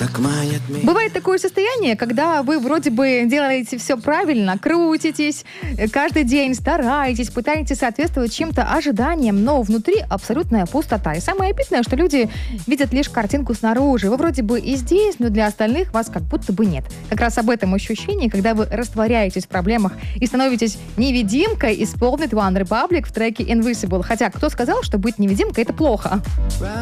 Бывает такое состояние, когда вы вроде бы делаете все правильно, крутитесь, каждый день стараетесь, пытаетесь соответствовать чьим-то ожиданиям, но внутри абсолютная пустота. И самое обидное, что люди видят лишь картинку снаружи. Вы вроде бы и здесь, но для остальных вас как будто бы нет. Как раз об этом ощущении, когда вы растворяетесь в проблемах и становитесь невидимкой, исполнит One Republic в треке Invisible. Хотя кто сказал, что быть невидимкой — это плохо?